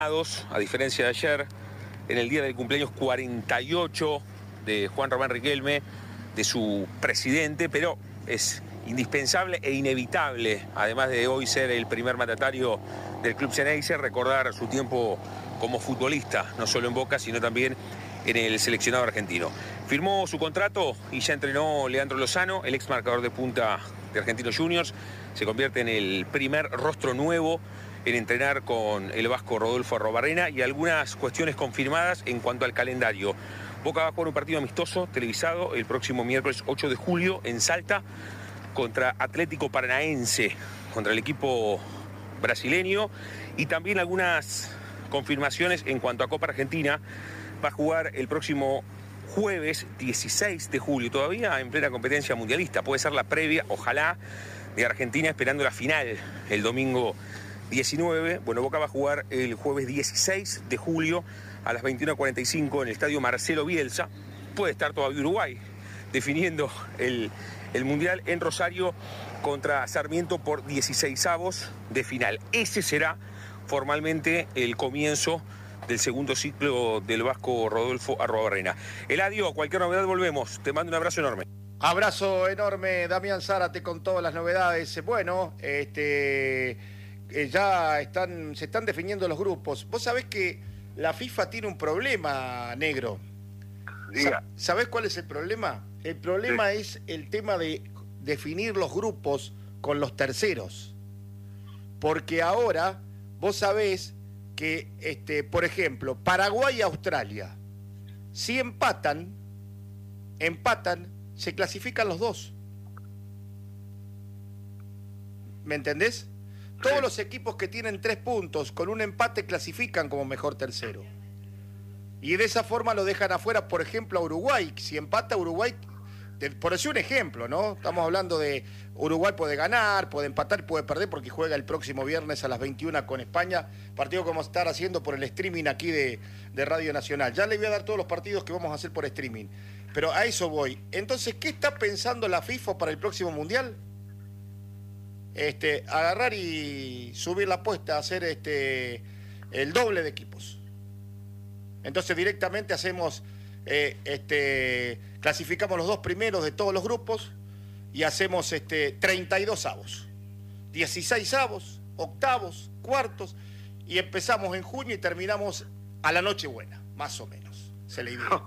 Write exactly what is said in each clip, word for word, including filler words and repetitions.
A diferencia de ayer, en el día del cumpleaños cuarenta y ocho de Juan Román Riquelme, de su presidente, pero es indispensable e inevitable, además de hoy ser el primer mandatario del Club Xeneize, recordar su tiempo como futbolista, no solo en Boca, sino también en el seleccionado argentino. Firmó su contrato y ya entrenó Leandro Lozano, el ex marcador de punta de Argentinos Juniors, se convierte en el primer rostro nuevo en entrenar con el vasco Rodolfo Arruabarrena, y algunas cuestiones confirmadas en cuanto al calendario. Boca va a jugar un partido amistoso televisado el próximo miércoles ocho de julio en Salta contra Atlético Paranaense, contra el equipo brasileño, y también algunas confirmaciones en cuanto a Copa Argentina. Va a jugar el próximo jueves dieciséis de julio, todavía en plena competencia mundialista. Puede ser la previa, ojalá, de Argentina, esperando la final el domingo diecinueve. Bueno, Boca va a jugar el jueves dieciséis de julio a las veintiuna cuarenta y cinco en el estadio Marcelo Bielsa. Puede estar todavía Uruguay definiendo el, el Mundial en Rosario contra Sarmiento por dieciseisavos de final. Ese será formalmente el comienzo del segundo ciclo del vasco Rodolfo Arruabarrena. Eladio, cualquier novedad volvemos. Te mando un abrazo enorme. Abrazo enorme, Damián Zárate, con todas las novedades. Bueno, este... Eh, ya están, se están definiendo los grupos. Vos sabés que la FIFA tiene un problema, negro. Diga. ¿Sabés cuál es el problema? El problema sí. es el tema de definir los grupos con los terceros. Porque ahora vos sabés que, este, por ejemplo, Paraguay y Australia, si empatan, empatan, se clasifican los dos. ¿Me entendés? Todos los equipos que tienen tres puntos con un empate clasifican como mejor tercero. Y de esa forma lo dejan afuera, por ejemplo, a Uruguay. Si empata Uruguay, por decir un ejemplo, ¿no? Estamos hablando de Uruguay puede ganar, puede empatar, puede perder, porque juega el próximo viernes a las veintiuna con España. Partido que vamos a estar haciendo por el streaming aquí de, de Radio Nacional. Ya le voy a dar todos los partidos que vamos a hacer por streaming. Pero a eso voy. Entonces, ¿qué está pensando la FIFA para el próximo Mundial? Este, agarrar y subir la apuesta, hacer este, el doble de equipos. Entonces directamente hacemos, eh, este, clasificamos los dos primeros de todos los grupos y hacemos este, treinta y dos avos, dieciséis avos, octavos, cuartos, y empezamos en junio y terminamos a la Nochebuena, más o menos, se le idea.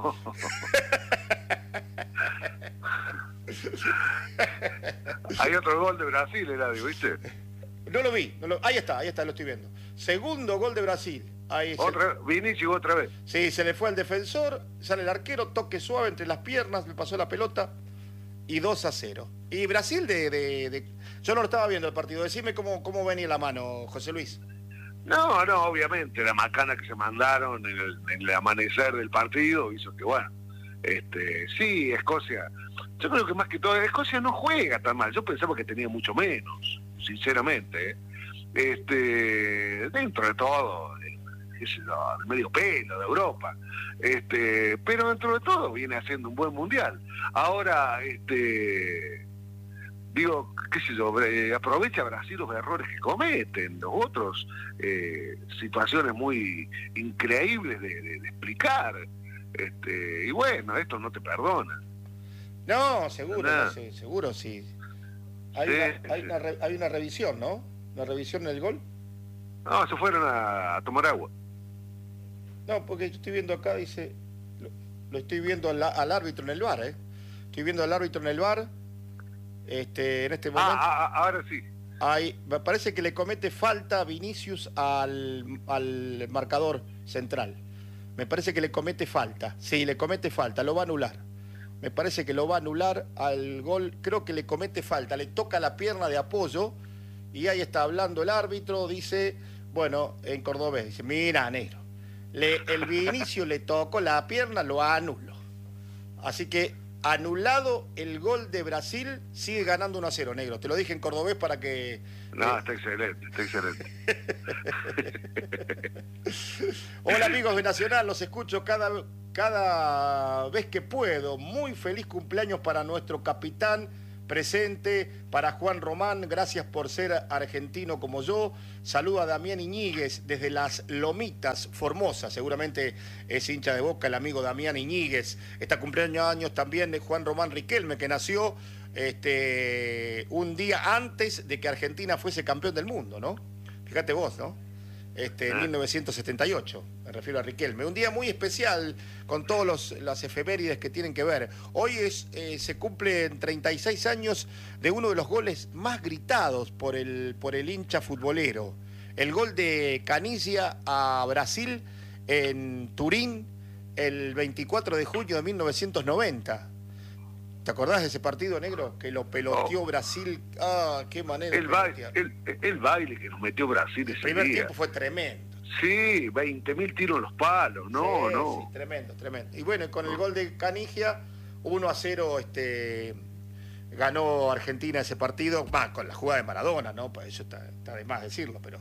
Hay otro gol de Brasil, Eladio, ¿viste? No lo vi, no lo... ahí está, ahí está, lo estoy viendo. Segundo gol de Brasil. Ahí otra, se... Vinicius otra vez. Sí, se le fue al defensor, sale el arquero, toque suave entre las piernas, le pasó la pelota y dos a cero. Y Brasil de, de, de... Yo no lo estaba viendo el partido, decime cómo, cómo venía la mano, José Luis. No, no, obviamente, la macana que se mandaron en el, en el amanecer del partido hizo que, bueno, este, sí, Escocia, yo creo que más que todo, Escocia no juega tan mal, yo pensaba que tenía mucho menos, sinceramente, ¿eh? Este, dentro de todo, eh, qué sé yo, de medio pelo de Europa, este, pero dentro de todo viene haciendo un buen mundial. Ahora, este, digo, qué sé yo, eh, aprovecha Brasil los errores que cometen, los otros, eh, situaciones muy increíbles de, de, de explicar. Este, y bueno, esto no te perdona. No, seguro, no sé, seguro sí. Hay, sí, una, hay, sí. Una re, hay una revisión, ¿no? Una revisión del gol. No, se fueron a, a tomar agua. No, porque yo estoy viendo acá, dice, lo, lo estoy viendo al, al árbitro en el V A R, ¿eh? Estoy viendo al árbitro en el V A R, este, en este momento. Ah, ah ahora sí. Hay, me parece que le comete falta a Vinicius al, al marcador central. Me parece que le comete falta. Sí, le comete falta, lo va a anular. Me parece que lo va a anular al gol, creo que le comete falta, le toca la pierna de apoyo y ahí está hablando el árbitro, dice, bueno, en cordobés, dice, mira, negro, le, el Vinicius le tocó la pierna, lo anuló. Así que anulado el gol de Brasil, sigue ganando uno a cero, negro. Te lo dije en cordobés para que... No, eh... está excelente, está excelente. Hola amigos de Nacional, los escucho cada, cada vez que puedo. Muy feliz cumpleaños para nuestro capitán presente. Para Juan Román, gracias por ser argentino como yo. Saluda a Damián Iñiguez desde Las Lomitas, Formosa. Seguramente es hincha de Boca el amigo Damián Iñiguez. Está cumpliendo años también de Juan Román Riquelme, que nació este, un día antes de que Argentina fuese campeón del mundo, ¿no? Fíjate vos, ¿no? Este, en mil novecientos setenta y ocho, me refiero a Riquelme. Un día muy especial con todas las efemérides que tienen que ver. Hoy es, eh, se cumplen treinta y seis años de uno de los goles más gritados por el, por el hincha futbolero. El gol de Caniggia a Brasil en Turín el veinticuatro de junio de mil novecientos noventa. ¿Te acordás de ese partido, negro? Que lo peloteó oh. Brasil. Ah, qué manera. El, ba el, el baile que nos metió Brasil ese día. El primer tiempo fue tremendo. Sí, veinte mil tiros en los palos. No, sí, no. Sí, tremendo, tremendo. Y bueno, con el gol de Caniggia, uno a cero, este, ganó Argentina ese partido. Va, con la jugada de Maradona, ¿no? Pues eso está, está de más decirlo, pero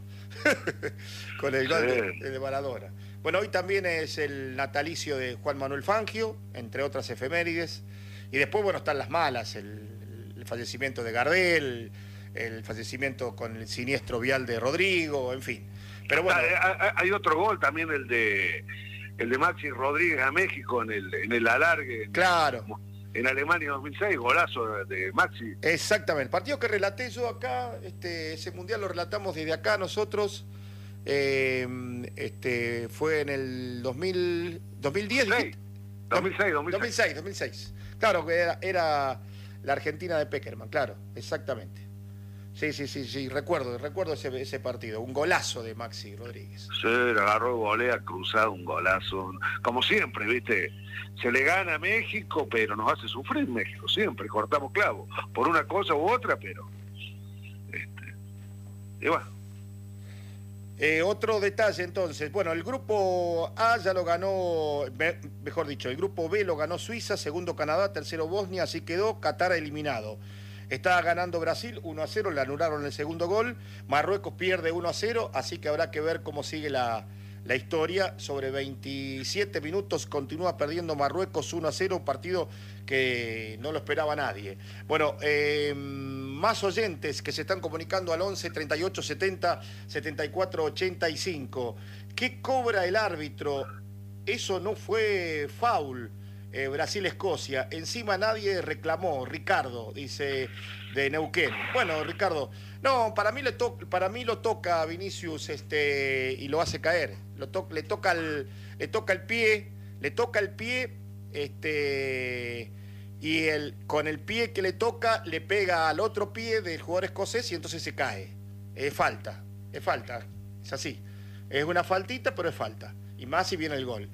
con el gol sí. de, de Maradona. Bueno, hoy también es el natalicio de Juan Manuel Fangio, entre otras efemérides. Y después, bueno, están las malas, el, el fallecimiento de Gardel, el fallecimiento con el siniestro vial de Rodrigo, en fin. Pero bueno. Hay, hay otro gol también, el de el de Maxi Rodríguez a México en el, en el alargue. Claro. En, en Alemania dos mil seis, golazo de, de Maxi. Exactamente. Partido que relaté yo acá, este, ese mundial lo relatamos desde acá nosotros. Eh, este, fue en el dos mil, dos mil diez. dos mil seis, dos mil seis. dos mil seis. Claro, que era, era la Argentina de Peckerman, claro, exactamente. Sí, sí, sí, sí, recuerdo, recuerdo ese, ese partido, un golazo de Maxi Rodríguez. Sí, le agarró volea cruzado, un golazo. Como siempre, ¿viste? Se le gana a México, pero nos hace sufrir México, siempre, cortamos clavo, por una cosa u otra, pero... Este, y bueno. Eh, otro detalle entonces, bueno, el grupo A ya lo ganó, me, mejor dicho, el grupo B lo ganó Suiza, segundo Canadá, tercero Bosnia, así quedó, Qatar eliminado. Estaba ganando Brasil uno a cero, le anularon el segundo gol, Marruecos pierde uno a cero, así que habrá que ver cómo sigue la, la historia. Sobre veintisiete minutos continúa perdiendo Marruecos uno a cero, un partido que no lo esperaba nadie. Bueno, eh, más oyentes que se están comunicando al once, treinta y ocho, setenta, setenta y cuatro, ochenta y cinco. ¿Qué cobra el árbitro? Eso no fue foul. Eh, Brasil-Escocia. Encima nadie reclamó. Ricardo, dice de Neuquén. Bueno, Ricardo, no, para mí le, to para mí lo toca Vinicius este, y lo hace caer. Lo to le, toca el, le toca el pie, le toca el pie, este, y el, con el pie que le toca le pega al otro pie del jugador escocés y entonces se cae. Es falta, es falta, es así. Es una faltita, pero es falta. Y más si viene el gol.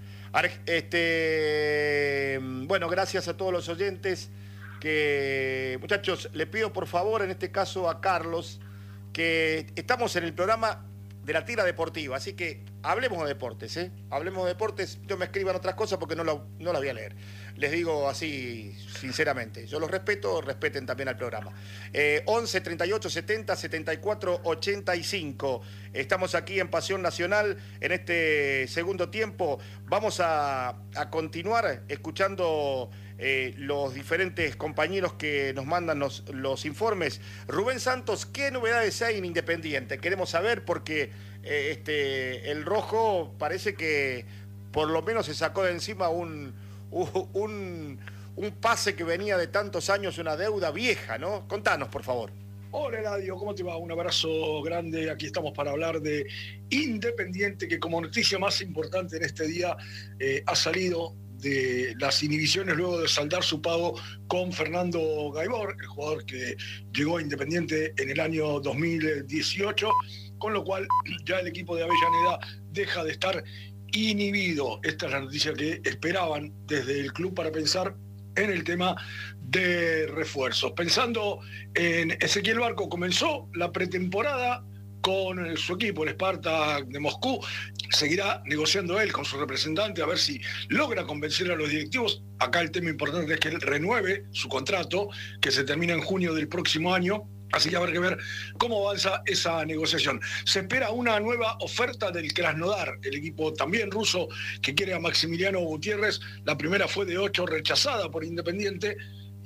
Este, bueno, gracias a todos los oyentes que, muchachos, le pido por favor, en este caso a Carlos, que estamos en el programa de la tira deportiva, así que hablemos de deportes, ¿eh? Hablemos de deportes, yo me escriban otras cosas porque no lo, no las voy a leer. Les digo así, sinceramente, yo los respeto, respeten también al programa. Eh, once, treinta y ocho, setenta, setenta y cuatro, ochenta y cinco. Estamos aquí en Pasión Nacional en este segundo tiempo. Vamos a, a continuar escuchando eh, los diferentes compañeros que nos mandan los, los informes. Rubén Santos, ¿qué novedades hay en Independiente? Queremos saber porque eh, este, el rojo parece que por lo menos se sacó de encima un... Un, un pase que venía de tantos años, una deuda vieja, ¿no? Contanos, por favor. Hola, Eladio, ¿cómo te va? Un abrazo grande. Aquí estamos para hablar de Independiente, que como noticia más importante en este día eh, ha salido de las inhibiciones luego de saldar su pago con Fernando Gaibor, el jugador que llegó a Independiente en el año dos mil dieciocho, con lo cual ya el equipo de Avellaneda deja de estar inhibido. Esta es la noticia que esperaban desde el club para pensar en el tema de refuerzos. Pensando en Ezequiel Barco, comenzó la pretemporada con su equipo, el Spartak de Moscú. Seguirá negociando él con su representante a ver si logra convencer a los directivos. Acá el tema importante es que él renueve su contrato, que se termina en junio del próximo año. Así que habrá que ver cómo avanza esa negociación. Se espera una nueva oferta del Krasnodar, el equipo también ruso que quiere a Maximiliano Gutiérrez. La primera fue de ocho, rechazada por Independiente,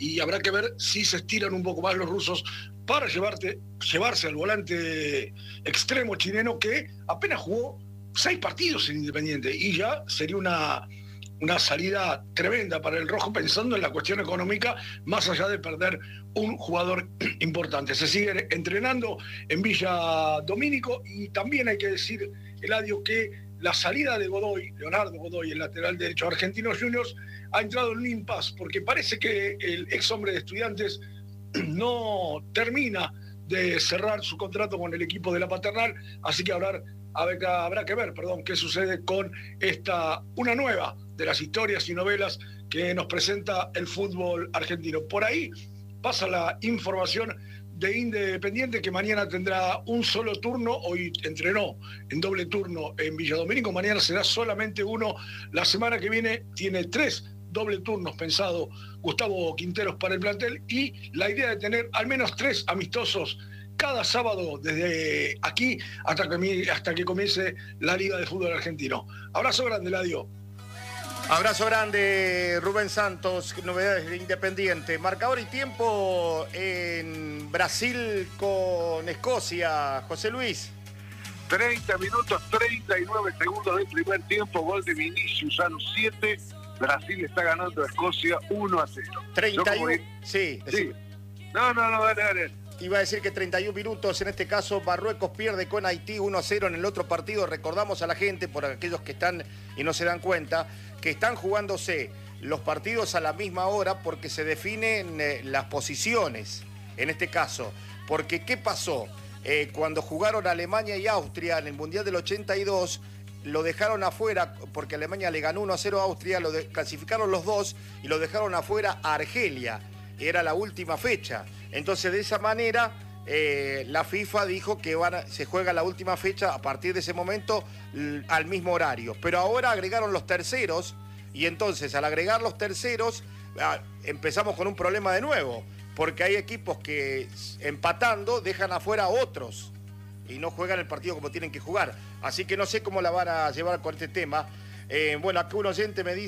y habrá que ver si se estiran un poco más los rusos para llevarte, llevarse al volante extremo chileno que apenas jugó seis partidos en Independiente y ya sería una, una salida tremenda para el rojo pensando en la cuestión económica, más allá de perder un jugador importante. Se sigue entrenando en Villa Domínico y también hay que decir, Eladio, que la salida de Godoy, Leonardo Godoy, el lateral derecho de Argentinos Juniors, ha entrado en un impasse porque parece que el ex hombre de Estudiantes no termina de cerrar su contrato con el equipo de la Paternal, así que habrá, habrá, habrá que ver perdón, qué sucede con esta, una nueva de las historias y novelas que nos presenta el fútbol argentino. Por ahí pasa la información de Independiente, que mañana tendrá un solo turno. Hoy entrenó en doble turno en Villa Domínico, mañana será solamente uno. La semana que viene tiene tres doble turnos pensado Gustavo Quinteros para el plantel, y la idea de tener al menos tres amistosos cada sábado desde aquí hasta que, hasta que comience la Liga de Fútbol Argentino. Abrazo grande, Eladio. Abrazo grande, Rubén Santos. Novedades de Independiente. Marcador y tiempo en Brasil con Escocia, José Luis. treinta minutos, treinta y nueve segundos del primer tiempo, gol de Vinicius a los siete. Brasil está ganando a Escocia uno a cero. treinta y uno, sí, sí. No, no, no, dale, dale. Iba a decir que treinta y uno minutos, en este caso Marruecos pierde con Haití uno a cero en el otro partido. Recordamos a la gente, por aquellos que están y no se dan cuenta, que están jugándose los partidos a la misma hora porque se definen eh, las posiciones, en este caso. Porque, ¿qué pasó? Eh, cuando jugaron Alemania y Austria en el Mundial del ochenta y dos, lo dejaron afuera porque Alemania le ganó uno a cero a Austria, lo de, clasificaron los dos y lo dejaron afuera a Argelia. Era la última fecha. Entonces, de esa manera, eh, la FIFA dijo que van a, se juega la última fecha a partir de ese momento l, al mismo horario. Pero ahora agregaron los terceros y entonces, al agregar los terceros, ah, empezamos con un problema de nuevo, porque hay equipos que empatando dejan afuera a otros y no juegan el partido como tienen que jugar. Así que no sé cómo la van a llevar con este tema. Eh, bueno, acá un oyente me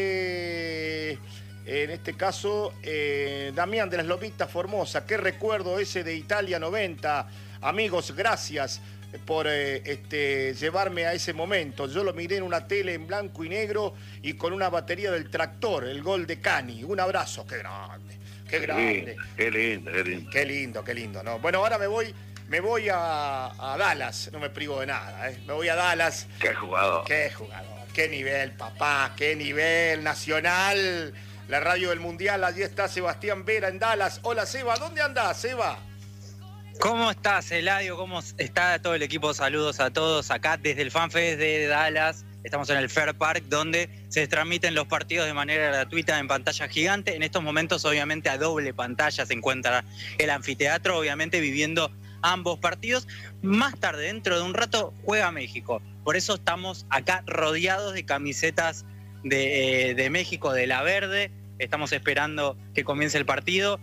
dice, en este caso, eh, Damián de las Lomitas Formosa, qué recuerdo ese de Italia noventa. Amigos, gracias por eh, este, llevarme a ese momento. Yo lo miré en una tele en blanco y negro y con una batería del tractor, el gol de Cani. Un abrazo, qué grande, qué grande. Qué lindo, qué lindo. Qué lindo, qué lindo, ¿no? Bueno, ahora me voy... Me voy a, a Dallas, no me privo de nada, ¿eh? Me voy a Dallas. Qué jugador. Qué jugador, qué nivel, papá, qué nivel nacional. La radio del Mundial, allí está Sebastián Vera en Dallas. Hola, Seba, ¿dónde andás, Seba? ¿Cómo estás, Eladio? ¿Cómo está todo el equipo? Saludos a todos acá desde el FanFest de Dallas. Estamos en el Fair Park, donde se transmiten los partidos de manera gratuita en pantalla gigante. En estos momentos, obviamente, a doble pantalla se encuentra el anfiteatro, obviamente viviendo ambos partidos. Más tarde, dentro de un rato, juega México. Por eso estamos acá rodeados de camisetas de, eh, de México, de la verde. Estamos esperando que comience el partido.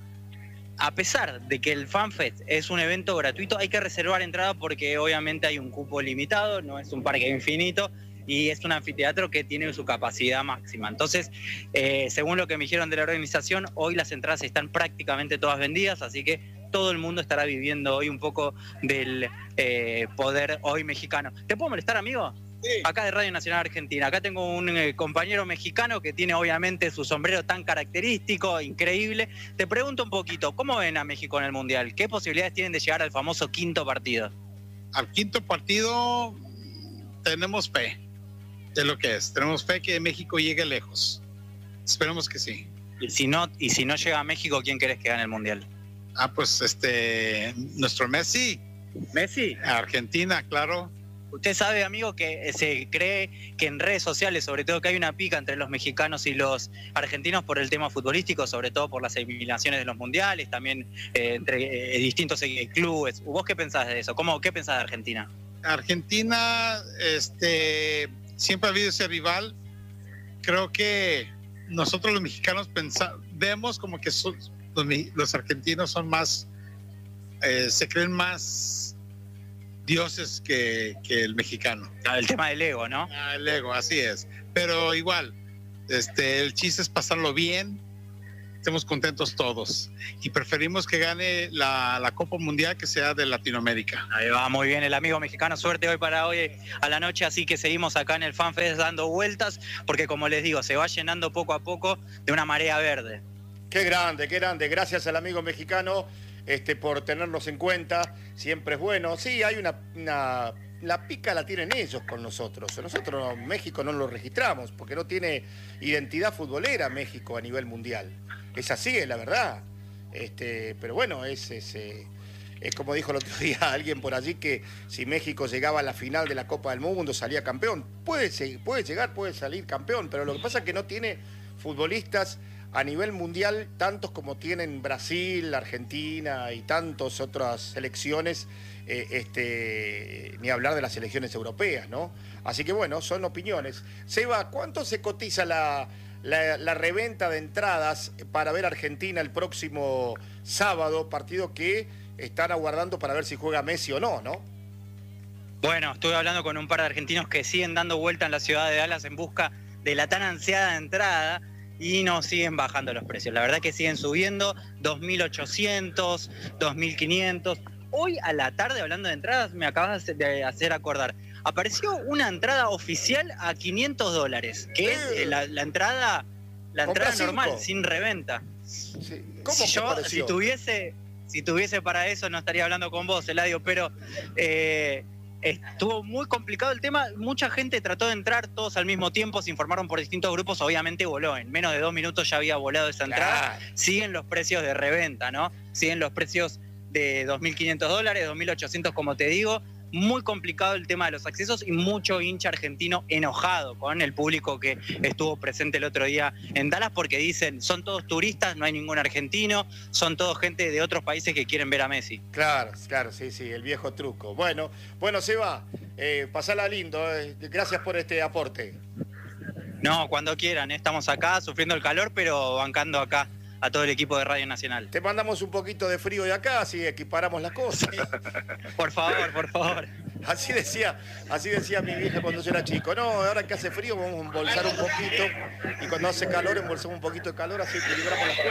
A pesar de que el FanFest es un evento gratuito, hay que reservar entrada porque obviamente hay un cupo limitado, no es un parque infinito y es un anfiteatro que tiene su capacidad máxima. Entonces, eh, según lo que me dijeron de la organización, hoy las entradas están prácticamente todas vendidas, así que todo el mundo estará viviendo hoy un poco del eh, poder hoy mexicano. ¿Te puedo molestar, amigo? Sí. Acá de Radio Nacional Argentina. Acá tengo un eh, compañero mexicano que tiene obviamente su sombrero tan característico, increíble. Te pregunto un poquito, ¿cómo ven a México en el Mundial? ¿Qué posibilidades tienen de llegar al famoso quinto partido? Al quinto partido tenemos fe de lo que es. Tenemos fe que México llegue lejos. Esperemos que sí. Y si no, y si no llega a México, ¿quién crees que gane el Mundial? Ah, pues este, nuestro Messi. ¿Messi? Argentina, claro. Usted sabe, amigo, que se cree que en redes sociales, sobre todo, que hay una pica entre los mexicanos y los argentinos por el tema futbolístico, sobre todo por las eliminaciones de los mundiales, también eh, entre eh, distintos eh, clubes. ¿Vos qué pensás de eso? ¿Cómo, qué pensás de Argentina? Argentina, este, siempre ha habido ese rival. Creo que nosotros los mexicanos pensamos, vemos como que son, los, los argentinos son más, eh, se creen más dioses que, que el mexicano. El tema del ego, ¿no? Ah, el ego, así es. Pero igual, este, el chiste es pasarlo bien estemos contentos todos. Y preferimos que gane la, la Copa Mundial que sea de Latinoamérica. Ahí va, muy bien el amigo mexicano. Suerte hoy para hoy a la noche, así que seguimos acá en el FanFest dando vueltas, porque como les digo, se va llenando poco a poco de una marea verde. Qué grande, qué grande. Gracias al amigo mexicano este, por tenernos en cuenta. Siempre es bueno. Sí, hay una... una... La pica la tienen ellos con nosotros. Nosotros México no lo registramos porque no tiene identidad futbolera México a nivel mundial. Es así, es la verdad. Este, pero bueno, es, es, eh, es como dijo el otro día alguien por allí, que si México llegaba a la final de la Copa del Mundo salía campeón. Puede, puede llegar, puede salir campeón, pero lo que pasa es que no tiene futbolistas a nivel mundial tantos como tienen Brasil, Argentina y tantas otras selecciones. Eh, este, ni hablar de las selecciones europeas, ¿no? Así que bueno, son opiniones. Seba, ¿cuánto se cotiza la, la, la reventa de entradas para ver Argentina el próximo sábado, partido que están aguardando para ver si juega Messi o no, ¿no? Bueno, estuve hablando con un par de argentinos que siguen dando vuelta en la ciudad de Dallas en busca de la tan ansiada entrada y no siguen bajando los precios. La verdad que siguen subiendo, dos mil ochocientos, dos mil quinientos... Hoy a la tarde, hablando de entradas, me acabas de hacer acordar. Apareció una entrada oficial a quinientos dólares, que es la, la entrada, la entrada normal, cinco. Sin reventa. Sí. ¿Cómo si yo, apareció? si tuviese, si tuviese para eso, no estaría hablando con vos, Eladio, pero eh, estuvo muy complicado el tema. Mucha gente trató de entrar todos al mismo tiempo, se informaron por distintos grupos, obviamente voló. En menos de dos minutos ya había volado esa entrada. Claro. Siguen los precios de reventa, ¿no? Siguen los precios de dos mil quinientos dólares, dos mil ochocientos, como te digo. Muy complicado el tema de los accesos y mucho hincha argentino enojado con el público que estuvo presente el otro día en Dallas, porque dicen, son todos turistas, no hay ningún argentino, son todos gente de otros países que quieren ver a Messi. Claro, claro, sí, sí, el viejo truco. Bueno, bueno, Seba, eh, pasala lindo, eh, gracias por este aporte. No, cuando quieran, eh, estamos acá sufriendo el calor, pero bancando acá a todo el equipo de Radio Nacional. Te mandamos un poquito de frío de acá, así equiparamos las cosas. Por favor, por favor. Así decía, así decía mi vieja cuando yo era chico. No, ahora que hace frío vamos a embolsar un poquito, y cuando hace calor embolsamos un poquito de calor, así equilibramos las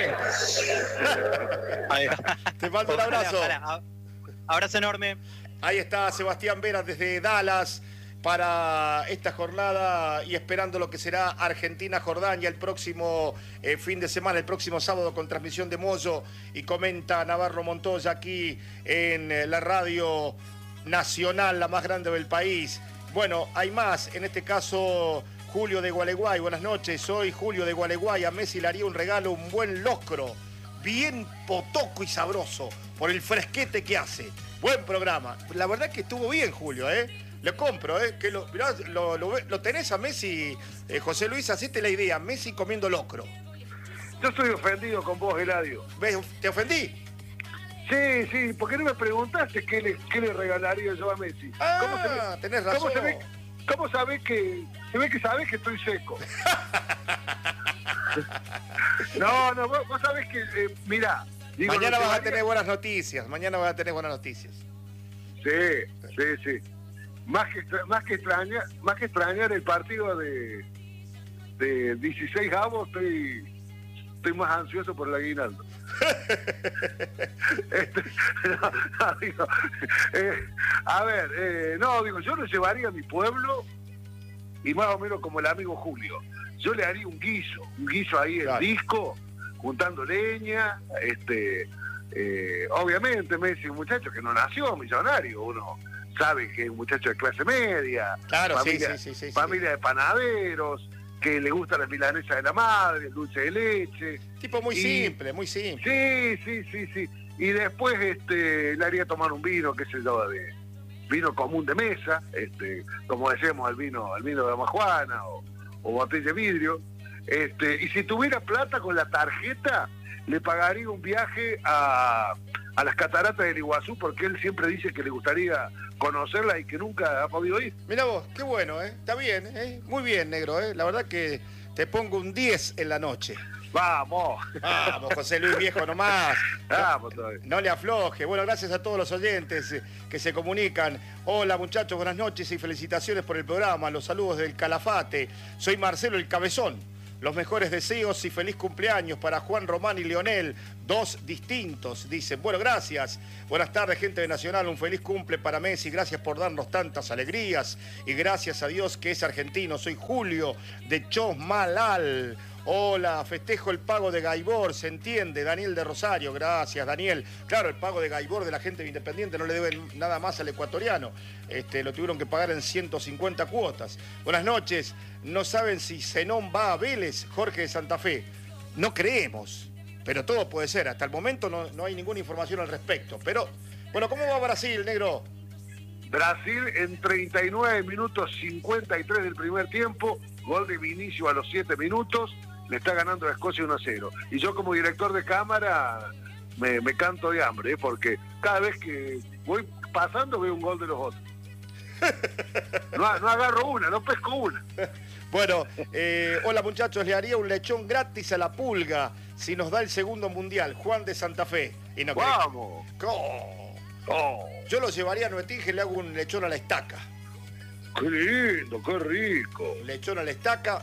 cuentas. Te mando un abrazo. Ojalá, ojalá. Abrazo enorme. Ahí está Sebastián Veras desde Dallas para esta jornada y esperando lo que será Argentina-Jordania el próximo eh, fin de semana, el próximo sábado, con transmisión de Moyo, y comenta Navarro Montoya aquí en eh, la radio nacional, la más grande del país. Bueno, hay más, en este caso Julio de Gualeguay. Buenas noches, soy Julio de Gualeguay. A Messi le haría un regalo, un buen locro, bien potoco y sabroso, por el fresquete que hace. Buen programa. La verdad que estuvo bien, Julio, ¿eh? Lo compro, ¿eh? Que lo, mirá, lo, lo, lo tenés a Messi, eh, José Luis, hacete la idea, Messi comiendo locro. Yo estoy ofendido con vos, Eladio. ¿Ves? ¿Te ofendí? Sí, sí, ¿por qué no me preguntaste qué le, qué le regalaría yo a Messi? Ah, ¿Cómo se ve, tenés razón. ¿Cómo se ve, cómo sabés que, se ve que sabés que estoy seco? No, no, vos, vos sabés que, eh, mirá. Digo, mañana no vas varía... a tener buenas noticias, mañana vas a tener buenas noticias. Sí, sí, sí. Más que, más que extrañar, más que extrañar el partido de, de dieciséis avos, estoy, estoy más ansioso por el aguinaldo. este, no, no, digo, eh, a ver, eh, no, digo, yo lo llevaría a mi pueblo y más o menos como el amigo Julio. Yo le haría un guiso, un guiso ahí en claro. disco, juntando leña, este, eh, obviamente Messi es un muchacho que no nació millonario, uno sabe que es un muchacho de clase media, claro, familia, sí, sí, sí, sí, familia sí. de panaderos, que le gusta la milanesa de la madre, el dulce de leche. Tipo muy y, simple, muy simple. Sí, sí, sí, sí. Y después este, le haría tomar un vino, qué sé yo, de vino común de mesa, este, como decíamos, el vino, el vino de Amajuana o, o botella de vidrio. Este, y si tuviera plata con la tarjeta, le pagaría un viaje a, a las cataratas del Iguazú, porque él siempre dice que le gustaría conocerla y que nunca ha podido ir. Mirá vos, qué bueno, ¿eh? Está bien, ¿eh? Muy bien, negro, ¿eh? La verdad que te pongo un diez en la noche. Vamos. Vamos, José Luis, viejo nomás. Vamos todavía. No le afloje. Bueno, gracias a todos los oyentes que se comunican. Hola, muchachos, buenas noches y felicitaciones por el programa. Los saludos del Calafate. Soy Marcelo el Cabezón. Los mejores deseos y feliz cumpleaños para Juan Román y Lionel, dos distintos, dicen. Bueno, gracias. Buenas tardes, gente de Nacional. Un feliz cumple para Messi. Gracias por darnos tantas alegrías. Y gracias a Dios que es argentino. Soy Julio de Chosmalal. Hola, festejo el pago de Gaibor, se entiende. Daniel de Rosario, gracias, Daniel. Claro, el pago de Gaibor de la gente de Independiente no le deben nada más al ecuatoriano. Este, lo tuvieron que pagar en ciento cincuenta cuotas. Buenas noches. No saben si Zenón va a Vélez, Jorge de Santa Fe. No creemos, pero todo puede ser. Hasta el momento no, no hay ninguna información al respecto. Pero, bueno, ¿cómo va Brasil, negro? Brasil en treinta y nueve minutos cincuenta y tres del primer tiempo, gol de Vinicio a los siete minutos, le está ganando a Escocia uno a cero. Y yo como director de cámara me, me canto de hambre, ¿eh? Porque cada vez que voy pasando veo un gol de los otros. No, no agarro una, no pesco una. Bueno, eh, hola muchachos, le haría un lechón gratis a la Pulga si nos da el segundo mundial, Juan de Santa Fe. Y no ¡Vamos! Oh, oh. Yo lo llevaría a Nuetinge y le hago un lechón a la estaca. ¡Qué lindo, qué rico! Un lechón a la estaca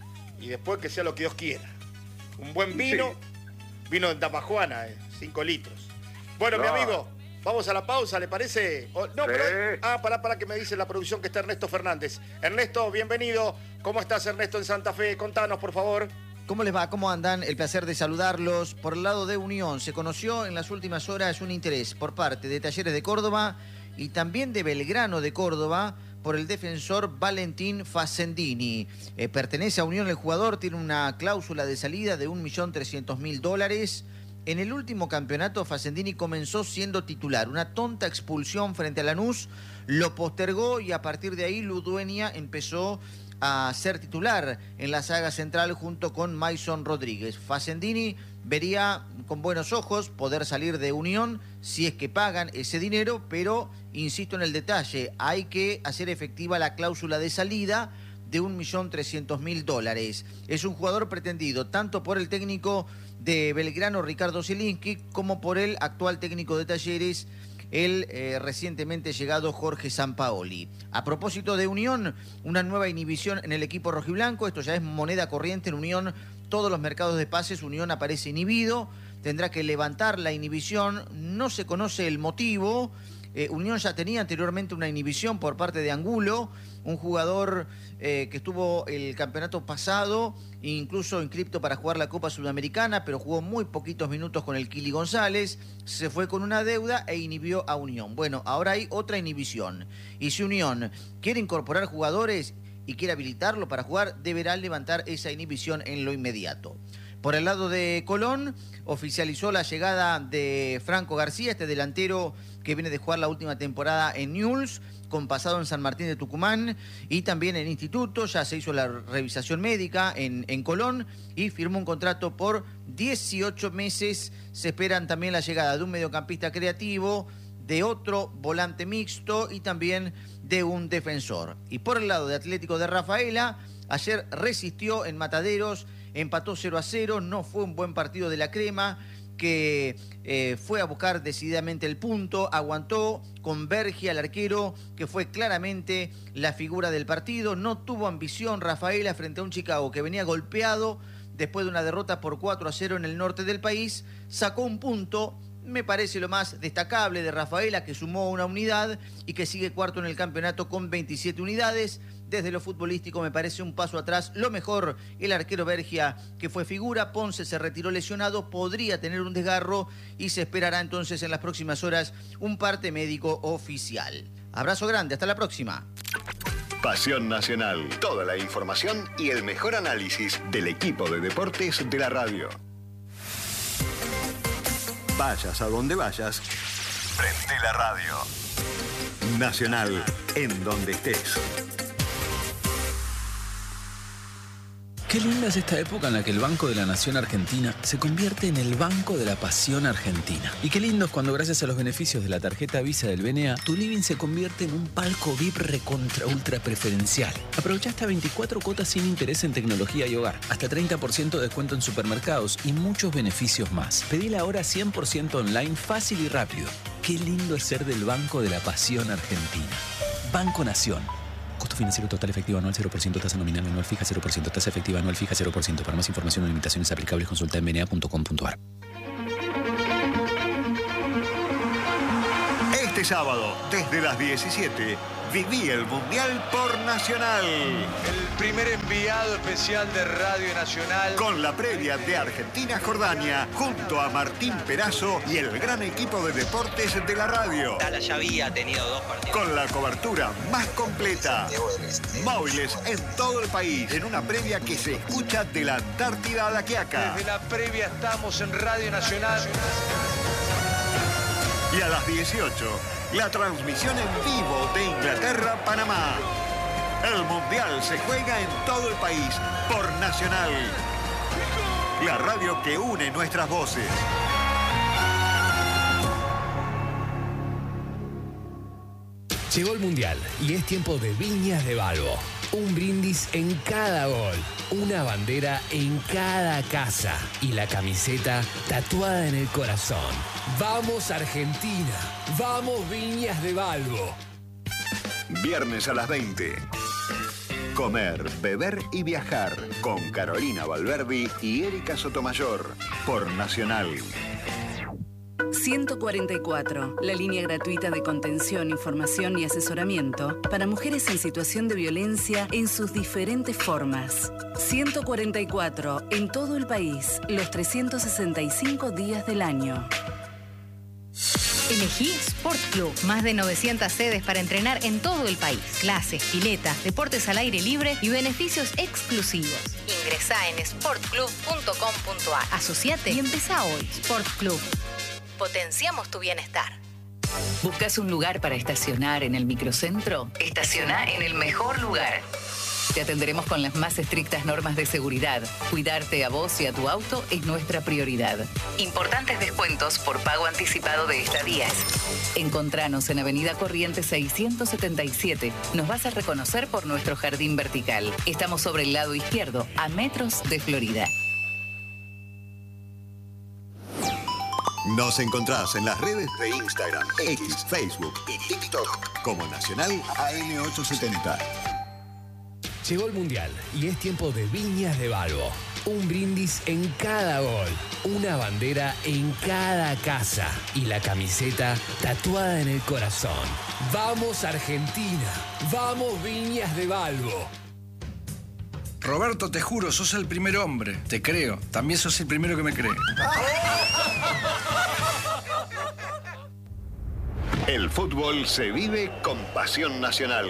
y después que sea lo que Dios quiera. Un buen vino, sí. Vino de Tamajuana, eh, cinco litros. Bueno, no. Mi amigo, vamos a la pausa, ¿le parece? Oh, no, sí. pero, ah, pará, pará, que me dice la producción que está Ernesto Fernández. Ernesto, bienvenido. ¿Cómo estás, Ernesto, en Santa Fe? Contanos, por favor. ¿Cómo les va? ¿Cómo andan? El placer de saludarlos. Por el lado de Unión, se conoció en las últimas horas un interés por parte de Talleres de Córdoba y también de Belgrano de Córdoba por el defensor Valentín Facendini. Eh, pertenece a Unión el jugador, tiene una cláusula de salida de un millón trescientos mil dólares. En el último campeonato, Facendini comenzó siendo titular. Una tonta expulsión frente a Lanús lo postergó y a partir de ahí Ludueña empezó a ser titular en la saga central junto con Mason Rodríguez. Facendini vería con buenos ojos poder salir de Unión si es que pagan ese dinero, pero insisto en el detalle, hay que hacer efectiva la cláusula de salida de un millón trescientos mil dólares. Es un jugador pretendido tanto por el técnico de Belgrano, Ricardo Zielinski, como por el actual técnico de Talleres, el eh, recientemente llegado Jorge Sampaoli. A propósito de Unión, una nueva inhibición en el equipo rojiblanco. Esto ya es moneda corriente en Unión. Todos los mercados de pases, Unión aparece inhibido. Tendrá que levantar la inhibición. No se conoce el motivo. Eh, Unión ya tenía anteriormente una inhibición por parte de Angulo, un jugador eh, que estuvo el campeonato pasado, incluso inscripto para jugar la Copa Sudamericana, pero jugó muy poquitos minutos con el Kili González, se fue con una deuda e inhibió a Unión. Bueno, ahora hay otra inhibición. Y si Unión quiere incorporar jugadores y quiere habilitarlo para jugar, deberá levantar esa inhibición en lo inmediato. Por el lado de Colón, oficializó la llegada de Franco García, este delantero que viene de jugar la última temporada en Newell's, con pasado en San Martín de Tucumán y también en Instituto. Ya se hizo la revisación médica en, en Colón y firmó un contrato por dieciocho meses. Se esperan también la llegada de un mediocampista creativo, de otro volante mixto y también de un defensor. Y por el lado de Atlético de Rafaela, ayer resistió en Mataderos, empató cero a cero, no fue un buen partido de la Crema, que eh, fue a buscar decididamente el punto, aguantó con Bergia, el arquero, que fue claramente la figura del partido. No tuvo ambición Rafaela frente a un Chicago que venía golpeado después de una derrota por cuatro a cero en el norte del país. Sacó un punto, me parece lo más destacable de Rafaela, que sumó una unidad y que sigue cuarto en el campeonato con veintisiete unidades. Desde lo futbolístico me parece un paso atrás. Lo mejor, el arquero Bergia, que fue figura. Ponce se retiró lesionado, podría tener un desgarro y se esperará entonces en las próximas horas un parte médico oficial. Abrazo grande, hasta la próxima. Pasión Nacional, toda la información y el mejor análisis del equipo de deportes de la radio. Vayas a donde vayas, prende la radio. Nacional, en donde estés. Qué linda es esta época en la que el Banco de la Nación Argentina se convierte en el Banco de la Pasión Argentina. Y qué lindo es cuando gracias a los beneficios de la tarjeta Visa del B N A, tu living se convierte en un palco V I P recontra ultra preferencial. Aprovecha hasta veinticuatro cuotas sin interés en tecnología y hogar, hasta treinta por ciento de descuento en supermercados y muchos beneficios más. Pedila ahora cien por ciento online, fácil y rápido. Qué lindo es ser del Banco de la Pasión Argentina. Banco Nación. Costo financiero total efectivo anual cero por ciento, tasa nominal anual fija cero por ciento, tasa efectiva anual fija cero por ciento. Para más información o limitaciones aplicables consulta en b n a punto com punto a r. Este sábado, desde las diecisiete, viví el Mundial por Nacional. El primer enviado especial de Radio Nacional. Con la previa de Argentina-Jordania, junto a Martín Perazo y el gran equipo de deportes de la radio. Dallas ya había tenido dos partidos. Con la cobertura más completa. Móviles en todo el país, en una previa que se escucha de la Antártida a la Quiaca. Desde la previa estamos en Radio Nacional. Y a las dieciocho, la transmisión en vivo de Inglaterra-Panamá. El Mundial se juega en todo el país por Nacional. La radio que une nuestras voces. Llegó el Mundial y es tiempo de Viñas de Balbo. Un brindis en cada gol, una bandera en cada casa y la camiseta tatuada en el corazón. ¡Vamos Argentina! ¡Vamos Viñas de Balbo! Viernes a las veinte. Comer, beber y viajar con Carolina Valverdi y Erika Sotomayor por Nacional. ciento cuarenta y cuatro, la línea gratuita de contención, información y asesoramiento para mujeres en situación de violencia en sus diferentes formas. ciento cuarenta y cuatro, en todo el país, los trescientos sesenta y cinco días del año. Elegí Sport Club. Más de novecientas sedes para entrenar en todo el país. Clases, piletas, deportes al aire libre y beneficios exclusivos. Ingresá en sport club punto com punto a r. Asociate y empezá hoy. Sport Club. Potenciamos tu bienestar. ¿Buscas un lugar para estacionar en el microcentro? Estaciona en el mejor lugar. Te atenderemos con las más estrictas normas de seguridad. Cuidarte a vos y a tu auto es nuestra prioridad. Importantes descuentos por pago anticipado de estadías. Encontranos en Avenida Corrientes seiscientos setenta y siete. Nos vas a reconocer por nuestro jardín vertical. Estamos sobre el lado izquierdo, a metros de Florida. Nos encontrás en las redes de Instagram, X, Facebook y TikTok como Nacional A M ochocientos setenta. Llegó el Mundial y es tiempo de Viñas de Balbo. Un brindis en cada gol, una bandera en cada casa y la camiseta tatuada en el corazón. ¡Vamos Argentina! ¡Vamos Viñas de Balbo! Roberto, te juro, sos el primer hombre. Te creo. También sos el primero que me cree. El fútbol se vive con pasión nacional.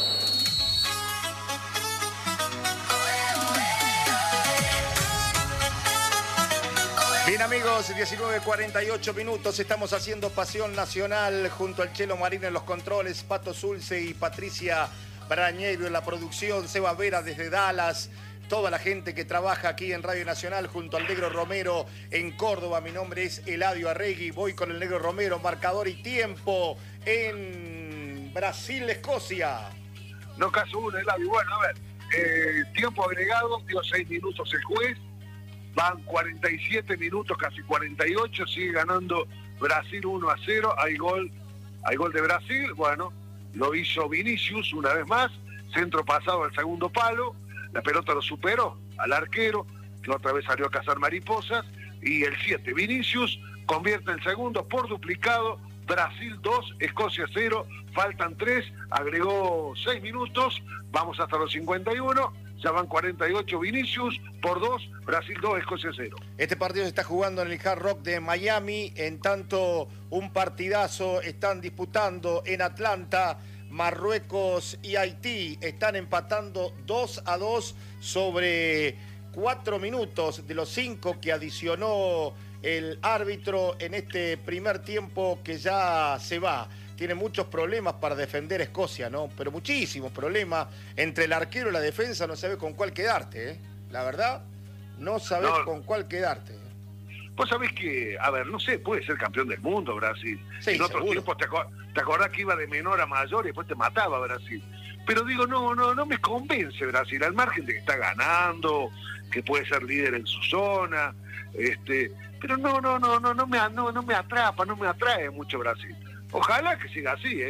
Bien amigos, diecinueve cuarenta y ocho minutos, estamos haciendo Pasión Nacional junto al Chelo Marín en los controles, Pato Zulce y Patricia Brañeiro en la producción, Seba Vera desde Dallas, toda la gente que trabaja aquí en Radio Nacional junto al Negro Romero en Córdoba. Mi nombre es Eladio Arregui, voy con el Negro Romero, marcador y tiempo en Brasil-Escocia. No caso uno, Eladio. Bueno, a ver, eh, tiempo agregado, dio seis minutos el juez. Van cuarenta y siete minutos, casi cuarenta y ocho, sigue ganando Brasil uno a cero, hay gol, hay gol de Brasil, bueno, lo hizo Vinicius una vez más, centro pasado al segundo palo, la pelota lo superó al arquero, que otra vez salió a cazar mariposas, y el siete, Vinicius, convierte el segundo por duplicado, Brasil dos, Escocia cero, faltan tres, agregó seis minutos, vamos hasta los cincuenta y uno, ya van cuarenta y ocho, Vinicius por dos, Brasil dos, Escocia cero. Este partido se está jugando en el Hard Rock de Miami, en tanto un partidazo están disputando en Atlanta, Marruecos y Haití, están empatando dos a dos sobre cuatro minutos de los cinco que adicionó el árbitro en este primer tiempo que ya se va. Tiene muchos problemas para defender Escocia, ¿no? Pero muchísimos problemas. Entre el arquero y la defensa no sabes con cuál quedarte, ¿eh? La verdad, no sabes no. con cuál quedarte. ¿eh? Vos sabés que, a ver, no sé, puede ser campeón del mundo Brasil. Sí, en otros tiempos te, acor te acordás que iba de menor a mayor y después te mataba Brasil. Pero digo, no, no, no me convence Brasil, al margen de que está ganando, que puede ser líder en su zona, este, pero no, no, no, no, no me, no, no me atrapa, no me atrae mucho Brasil. Ojalá que siga así, ¿eh?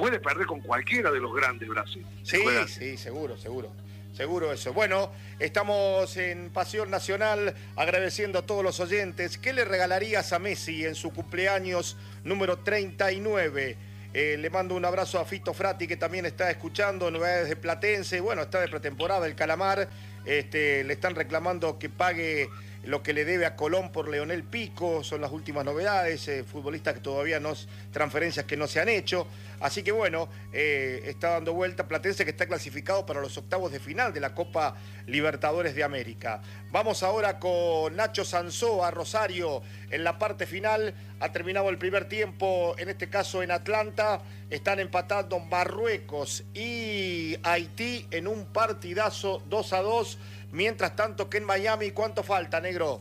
puede perder con cualquiera de los grandes Brasil. Sí, sí, seguro, seguro. Seguro eso. Bueno, estamos en Pasión Nacional agradeciendo a todos los oyentes. ¿Qué le regalarías a Messi en su cumpleaños número treinta y nueve? Eh, le mando un abrazo a Fito Frati, que también está escuchando, novedades de Platense. Bueno, está de pretemporada el Calamar. Este, le están reclamando que pague lo que le debe a Colón por Leonel Pico, son las últimas novedades, eh, futbolistas que todavía no, transferencias que no se han hecho. Así que bueno, eh, está dando vuelta Platense, que está clasificado para los octavos de final de la Copa Libertadores de América. Vamos ahora con Nacho Sansó a Rosario en la parte final. Ha terminado el primer tiempo, en este caso en Atlanta. Están empatando Marruecos y Haití en un partidazo dos a dos. Mientras tanto que en Miami, ¿cuánto falta, negro?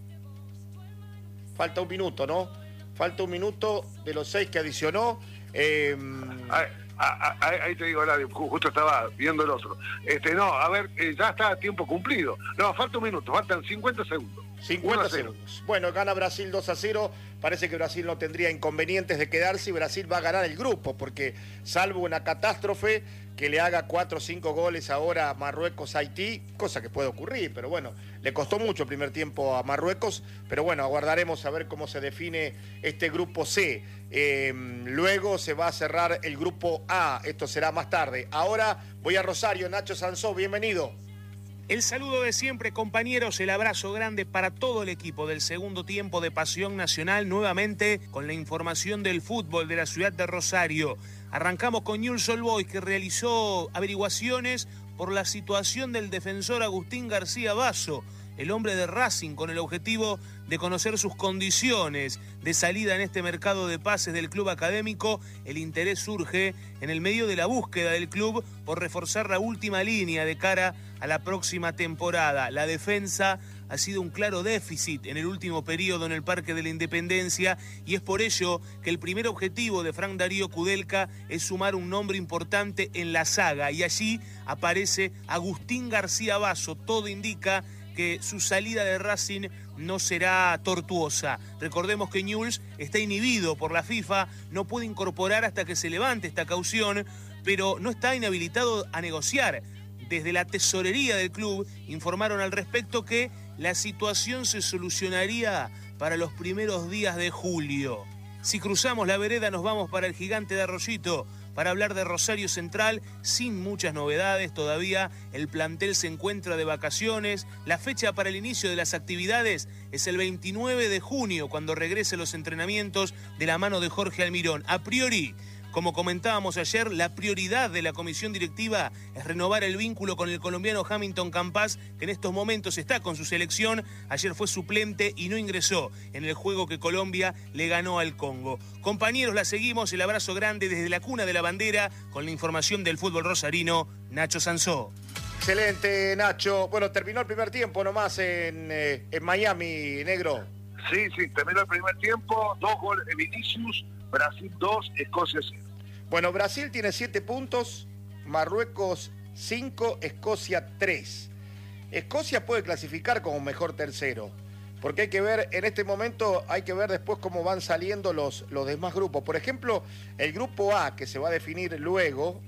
Falta un minuto, ¿no? Falta un minuto de los seis que adicionó. Eh... Ahí, ahí, ahí te digo, justo estaba viendo el otro. Este, no, a ver, eh, ya está a tiempo cumplido. No, falta un minuto, faltan cincuenta segundos. cincuenta segundos. Bueno, gana Brasil dos a cero. Parece que Brasil no tendría inconvenientes de quedarse y Brasil va a ganar el grupo, porque salvo una catástrofe que le haga cuatro o cinco goles ahora a Marruecos-Haití, cosa que puede ocurrir, pero bueno, le costó mucho el primer tiempo a Marruecos, pero bueno, aguardaremos a ver cómo se define este grupo C. Eh, luego se va a cerrar el grupo A, esto será más tarde. Ahora voy a Rosario, Nacho Sansó, bienvenido. El saludo de siempre, compañeros, el abrazo grande para todo el equipo del segundo tiempo de Pasión Nacional, nuevamente con la información del fútbol de la ciudad de Rosario. Arrancamos con Newell's Old Boys, que realizó averiguaciones por la situación del defensor Agustín García Basso, el hombre de Racing, con el objetivo de conocer sus condiciones de salida en este mercado de pases del club académico. El interés surge en el medio de la búsqueda del club por reforzar la última línea de cara a la próxima temporada. La defensa ha sido un claro déficit en el último periodo en el Parque de la Independencia y es por ello que el primer objetivo de Frank Darío Kudelka es sumar un nombre importante en la saga, y allí aparece Agustín García Basso. Todo indica que su salida de Racing no será tortuosa. Recordemos que Newell's está inhibido por la FIFA, no puede incorporar hasta que se levante esta caución, pero no está inhabilitado a negociar. Desde la tesorería del club informaron al respecto que la situación se solucionaría para los primeros días de julio. Si cruzamos la vereda nos vamos para el Gigante de Arroyito para hablar de Rosario Central, sin muchas novedades todavía. El plantel se encuentra de vacaciones. La fecha para el inicio de las actividades es el veintinueve de junio, cuando regresen los entrenamientos de la mano de Jorge Almirón. A priori, como comentábamos ayer, la prioridad de la comisión directiva es renovar el vínculo con el colombiano Hamilton Campas, que en estos momentos está con su selección. Ayer fue suplente y no ingresó en el juego que Colombia le ganó al Congo. Compañeros, la seguimos. El abrazo grande desde la cuna de la bandera con la información del fútbol rosarino, Nacho Sansó. Excelente, Nacho. Bueno, terminó el primer tiempo nomás en, eh, en Miami, negro. Sí, sí, terminó el primer tiempo. Dos goles de Vinicius. Brasil dos, Escocia cero. Bueno, Brasil tiene siete puntos, Marruecos cinco, Escocia tres. Escocia puede clasificar como mejor tercero, porque hay que ver, en este momento, hay que ver después cómo van saliendo los, los demás grupos. Por ejemplo, el grupo A, que se va a definir luego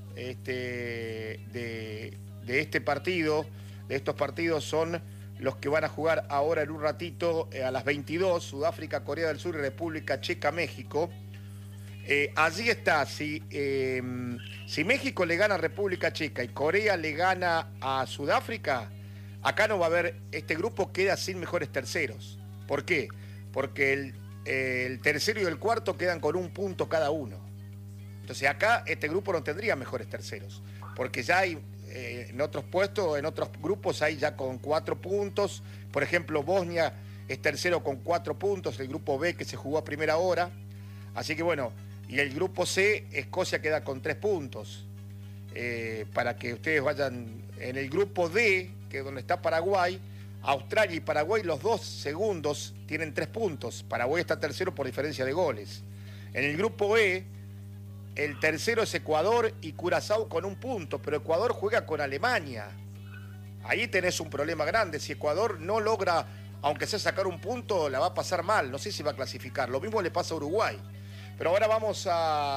este, de, de este partido, de estos partidos son los que van a jugar ahora en un ratito eh, a las veintidós, Sudáfrica, Corea del Sur y República Checa, México. Eh, allí está, si, eh, si México le gana a República Checa y Corea le gana a Sudáfrica, acá no va a haber, este grupo queda sin mejores terceros. ¿Por qué? Porque el, eh, el tercero y el cuarto quedan con un punto cada uno. Entonces acá este grupo no tendría mejores terceros, porque ya hay eh, en otros puestos, en otros grupos hay ya con cuatro puntos. Por ejemplo, Bosnia es tercero con cuatro puntos, el grupo B que se jugó a primera hora. Así que bueno, y el grupo C, Escocia queda con tres puntos. Eh, para que ustedes vayan en el grupo D, que es donde está Paraguay, Australia y Paraguay, los dos segundos tienen tres puntos. Paraguay está tercero por diferencia de goles. En el grupo E, el tercero es Ecuador y Curazao con un punto, pero Ecuador juega con Alemania. Ahí tenés un problema grande. Si Ecuador no logra, aunque sea sacar un punto, la va a pasar mal. No sé si va a clasificar. Lo mismo le pasa a Uruguay. Pero ahora vamos a,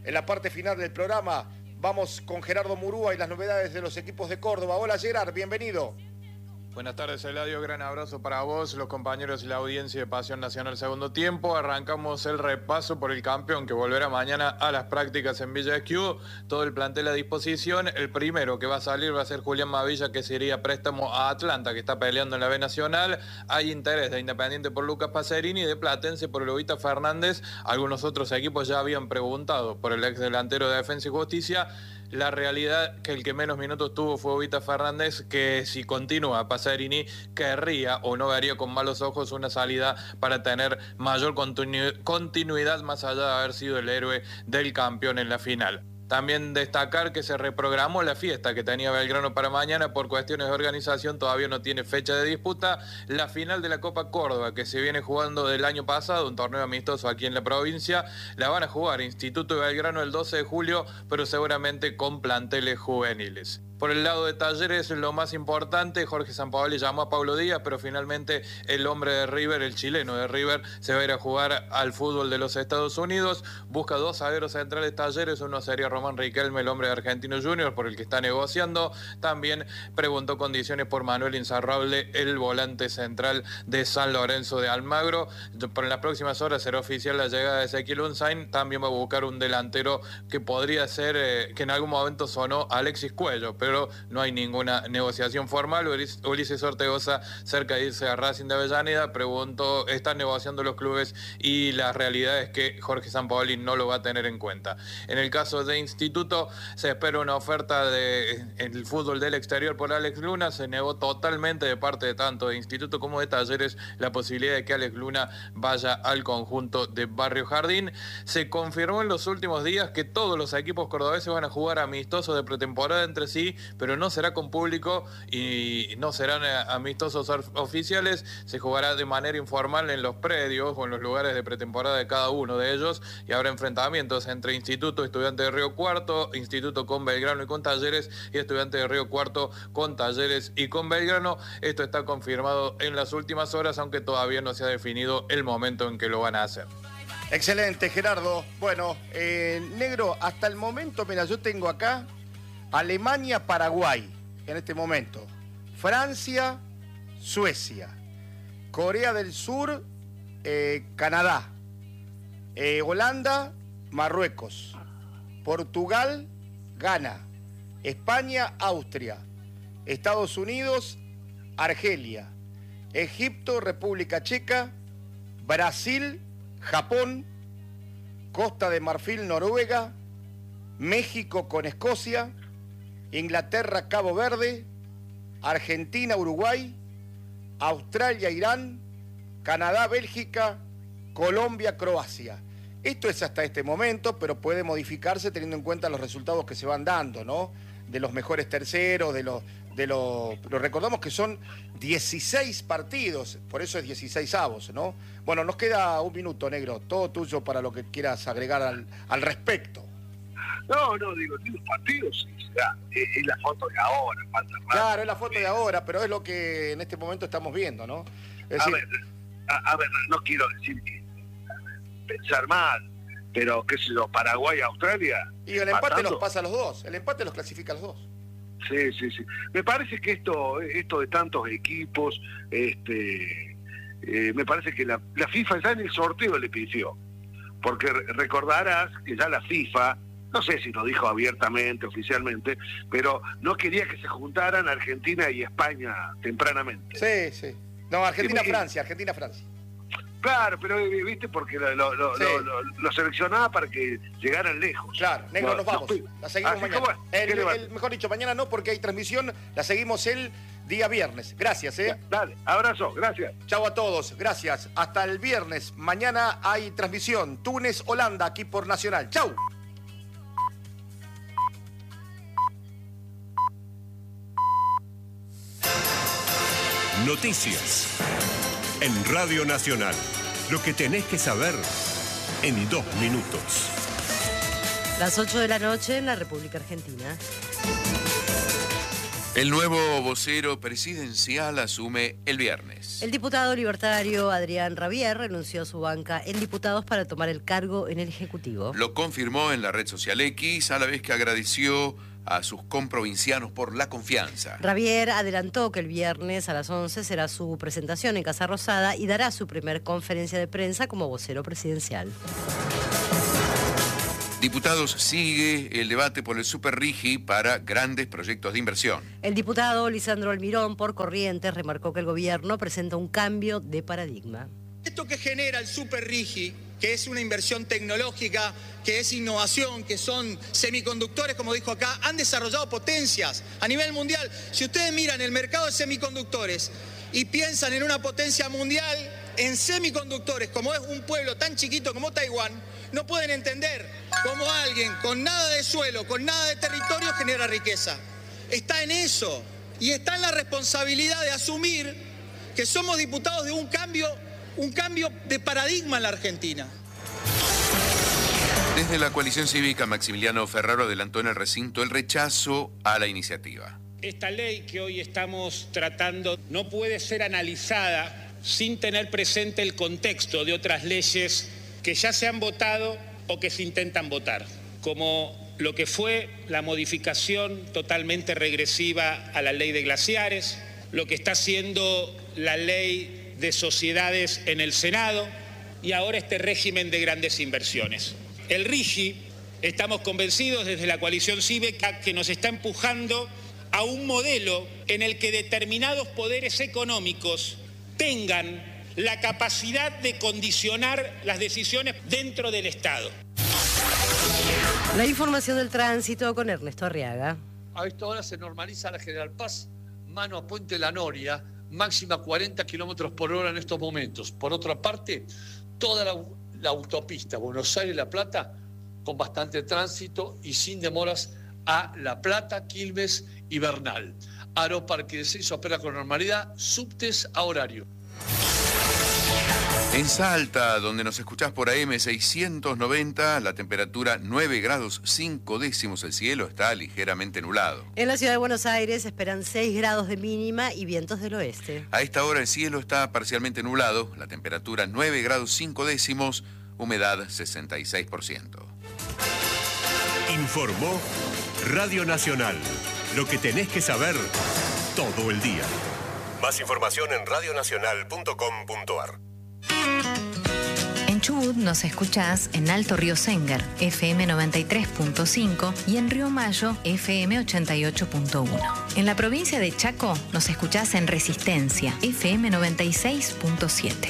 en la parte final del programa. Vamos con Gerardo Murúa y las novedades de los equipos de Córdoba. Hola Gerard, bienvenido. Buenas tardes, Eladio. Gran abrazo para vos, los compañeros y la audiencia de Pasión Nacional Segundo Tiempo. Arrancamos el repaso por el campeón que volverá mañana a las prácticas en Villa Esquiú. Todo el plantel a disposición. El primero que va a salir va a ser Julián Mavilla, que sería préstamo a Atlanta, que está peleando en la B Nacional. Hay interés de Independiente por Lucas Pacerini y de Platense por Lobita Fernández. Algunos otros equipos ya habían preguntado por el ex delantero de Defensa y Justicia. La realidad que el que menos minutos tuvo fue Lobita Fernández, que si continúa Pacerini querría o no vería con malos ojos una salida para tener mayor continu- continuidad más allá de haber sido el héroe del campeón en la final. También destacar que se reprogramó la fiesta que tenía Belgrano para mañana por cuestiones de organización, todavía no tiene fecha de disputa. La final de la Copa Córdoba, que se viene jugando del año pasado, un torneo amistoso aquí en la provincia, la van a jugar Instituto de Belgrano el doce de julio, pero seguramente con planteles juveniles. Por el lado de Talleres, lo más importante, Jorge Sampaoli llamó a Paulo Díaz, pero finalmente el hombre de River, el chileno de River, se va a ir a jugar al fútbol de los Estados Unidos. Busca dos zagueros centrales Talleres, uno sería Román Riquelme, el hombre de Argentino Junior, por el que está negociando. También preguntó condiciones por Manuel Insaurralde, el volante central de San Lorenzo de Almagro. Por las próximas horas será oficial la llegada de Ezequiel Unzain. También va a buscar un delantero que podría ser, eh, que en algún momento sonó Alexis Cuello, pero no hay ninguna negociación formal. Ulises Ortegoza, cerca de irse a Racing de Avellaneda, preguntó, están negociando los clubes y la realidad es que Jorge Sampaoli no lo va a tener en cuenta. En el caso de Instituto, se espera una oferta de el fútbol del exterior por Alex Luna. Se negó totalmente de parte de tanto de Instituto como de Talleres la posibilidad de que Alex Luna vaya al conjunto de Barrio Jardín. Se confirmó en los últimos días que todos los equipos cordobeses van a jugar amistosos de pretemporada entre sí, pero no será con público y no serán amistosos oficiales. Se jugará de manera informal en los predios o en los lugares de pretemporada de cada uno de ellos, y habrá enfrentamientos entre Instituto, Estudiantes de Río Cuarto, Instituto con Belgrano y con Talleres, y Estudiantes de Río Cuarto con Talleres y con Belgrano. Esto está confirmado en las últimas horas, aunque todavía no se ha definido el momento en que lo van a hacer. Excelente, Gerardo. Bueno, eh, negro, hasta el momento, mira, yo tengo acá Alemania, Paraguay, en este momento. Francia, Suecia. Corea del Sur, eh, Canadá. Eh, Holanda, Marruecos. Portugal, Ghana. España, Austria. Estados Unidos, Argelia. Egipto, República Checa. Brasil, Japón. Costa de Marfil, Noruega. México con Escocia. Inglaterra, Cabo Verde, Argentina, Uruguay, Australia, Irán, Canadá, Bélgica, Colombia, Croacia. Esto es hasta este momento, pero puede modificarse teniendo en cuenta los resultados que se van dando, ¿no? De los mejores terceros, de los... De los pero recordamos que son dieciséis partidos, por eso es dieciséis avos, ¿no? Bueno, nos queda un minuto, negro, todo tuyo para lo que quieras agregar al, al respecto. No, no, digo, los partidos, sí, será, es, es la foto de ahora, falta más. Claro, es la foto de ahora, pero es lo que en este momento estamos viendo, ¿no? Es a decir... ver, a, a ver, no quiero decir que pensar mal, pero qué sé yo, Paraguay, Australia. Y el empate pasando. los pasa a los dos, el empate los clasifica a los dos. Sí, sí, sí. Me parece que esto, esto de tantos equipos, este, eh, me parece que la, la FIFA ya en el sorteo le pidió, porque recordarás que ya la FIFA, no sé si lo dijo abiertamente, oficialmente, pero no quería que se juntaran Argentina y España tempranamente. Sí, sí. No, Argentina-Francia, Argentina-Francia. Claro, pero viste, porque lo, lo, lo, sí. lo, lo, lo seleccionaba para que llegaran lejos. Claro, negro, no, nos vamos. No, la seguimos mañana. Bueno, el, el, mejor dicho, mañana no, porque hay transmisión, la seguimos el día viernes. Gracias, ¿eh? Dale, abrazo, gracias. Chau a todos, gracias. Hasta el viernes. Mañana hay transmisión. Túnez, Holanda, aquí por Nacional. Chau. Noticias en Radio Nacional. Lo que tenés que saber en dos minutos. Las ocho de la noche en la República Argentina. El nuevo vocero presidencial asume el viernes. El diputado libertario Adrián Rabier renunció a su banca en diputados para tomar el cargo en el Ejecutivo. Lo confirmó en la red social X, a la vez que agradeció a sus comprovincianos por la confianza. Rabier adelantó que el viernes a las once será su presentación en Casa Rosada y dará su primer conferencia de prensa como vocero presidencial. Diputados, sigue el debate por el Superrigi para grandes proyectos de inversión. El diputado Lisandro Almirón, por Corrientes, remarcó que el gobierno presenta un cambio de paradigma. Esto que genera el Superrigi, que es una inversión tecnológica, que es innovación, que son semiconductores, como dijo acá, han desarrollado potencias a nivel mundial. Si ustedes miran el mercado de semiconductores y piensan en una potencia mundial en semiconductores, como es un pueblo tan chiquito como Taiwán, no pueden entender cómo alguien con nada de suelo, con nada de territorio genera riqueza. Está en eso y está en la responsabilidad de asumir que somos diputados de un cambio, un cambio de paradigma en la Argentina. Desde la coalición cívica, Maximiliano Ferraro adelantó en el recinto el rechazo a la iniciativa. Esta ley que hoy estamos tratando no puede ser analizada sin tener presente el contexto de otras leyes que ya se han votado o que se intentan votar, como lo que fue la modificación totalmente regresiva a la ley de glaciares, lo que está haciendo la ley de sociedades en el Senado y ahora este régimen de grandes inversiones. El RIGI, estamos convencidos desde la coalición cívica que nos está empujando a un modelo en el que determinados poderes económicos tengan la capacidad de condicionar las decisiones dentro del Estado. La información del tránsito con Ernesto Arriaga. A esta hora se normaliza la General Paz, mano a Puente La Noria, máxima cuarenta kilómetros por hora en estos momentos. Por otra parte, toda la, la autopista Buenos Aires-La Plata con bastante tránsito y sin demoras a La Plata, Quilmes y Bernal. Aeroparque de Seis opera con normalidad, subtes a horario. En Salta, donde nos escuchás por A M seiscientos noventa, la temperatura nueve grados cinco décimos, el cielo está ligeramente nublado. En la ciudad de Buenos Aires esperan seis grados de mínima y vientos del oeste. A esta hora el cielo está parcialmente nublado, la temperatura nueve grados cinco décimos, humedad sesenta y seis por ciento. Informó Radio Nacional, lo que tenés que saber todo el día. Más información en radionacional punto com punto ar. En Chubut nos escuchás en Alto Río Sengar, F M noventa y tres punto cinco y en Río Mayo, F M ochenta y ocho punto uno. En la provincia de Chaco nos escuchás en Resistencia, F M noventa y seis punto siete.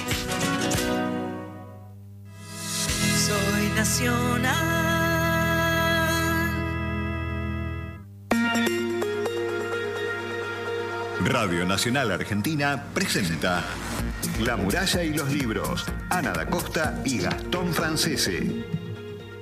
Soy nacional. Radio Nacional Argentina presenta La muralla y los libros, Ana da Costa y Gastón Francese.